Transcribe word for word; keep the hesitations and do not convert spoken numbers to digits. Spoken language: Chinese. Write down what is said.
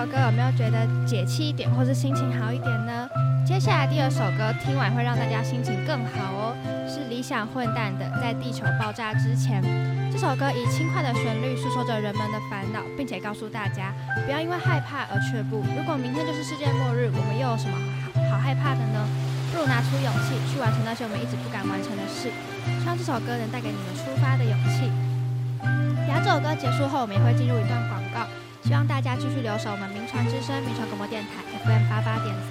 首歌有没有觉得解气一点，或是心情好一点呢？接下来第二首歌听完会让大家心情更好哦，是理想混蛋的《在地球爆炸之前》。这首歌以轻快的旋律诉说着人们的烦恼，并且告诉大家不要因为害怕而却步。如果明天就是世界末日，我们又有什么好好害怕的呢？不如拿出勇气去完成那些我们一直不敢完成的事。希望这首歌能带给你们出发的勇气。然后这首歌结束后，我们也会进入一段广告，希望大家继续留守我们民传之声民传广播电台 F M 八八点三。